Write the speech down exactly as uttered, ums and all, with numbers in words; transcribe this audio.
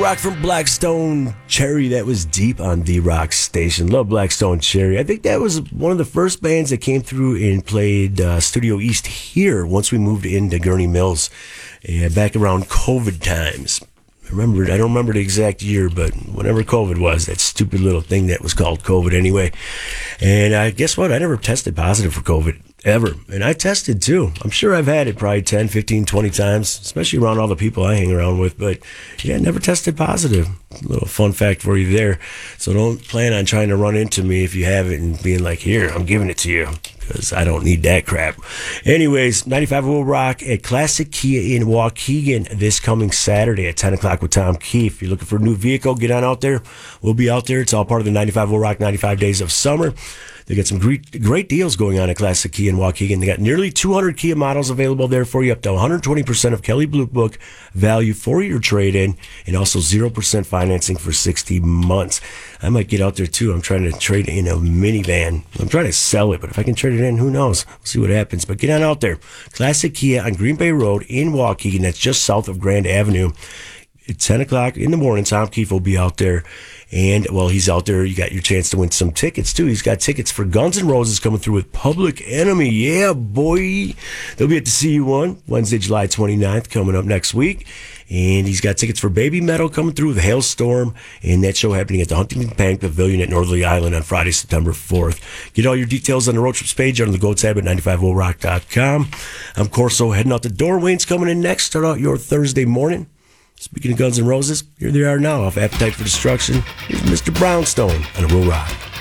Rock from Blackstone Cherry. That was deep on D-Rock Station. Love Blackstone Cherry. I think that was one of the first bands that came through and played uh, Studio East here once we moved into Gurney Mills uh, back around COVID times. I remember, I don't remember the exact year, but whenever COVID was, that stupid little thing that was called COVID anyway. And uh, guess what? I never tested positive for COVID. Ever. And I tested too. I'm sure I've had it probably ten, fifteen, twenty times, especially around all the people I hang around with. But yeah, never tested positive. A little fun fact for you there. So don't plan on trying to run into me if you have it and being like, here, I'm giving it to you. Because I don't need that crap. Anyways, ninety-five will rock at Classic Kia in Waukegan this coming Saturday at ten o'clock with Tom Keefe. If you're looking for a new vehicle, get on out there. We'll be out there. It's all part of the ninety-five will rock ninety-five Days of Summer. They got some great, great deals going on at Classic Kia in Waukegan. They got nearly two hundred Kia models available there for you, up to one hundred twenty percent of Kelley Blue Book value for your trade-in, and also zero percent financing for sixty months. I might get out there, too. I'm trying to trade in a minivan. I'm trying to sell it, but if I can trade it in, who knows? We'll see what happens. But get on out there. Classic Kia on Green Bay Road in Waukegan. That's just south of Grand Avenue. At ten o'clock in the morning, Tom Keefe will be out there. And while he's out there, you got your chance to win some tickets, too. He's got tickets for Guns N' Roses coming through with Public Enemy. Yeah, boy. They'll be at the C U one Wednesday, July twenty-ninth, coming up next week. And he's got tickets for Baby Metal coming through with Hailstorm. And that show happening at the Huntington Bank Pavilion at Northerly Island on Friday, September fourth. Get all your details on the Road Trips page on the Go tab at ninety-five will rock dot com. I'm Corso heading out the door. Wayne's coming in next. Start out your Thursday morning. Speaking of Guns N' Roses, here they are now off Appetite for Destruction. Here's Mister Brownstone on a Will Rock.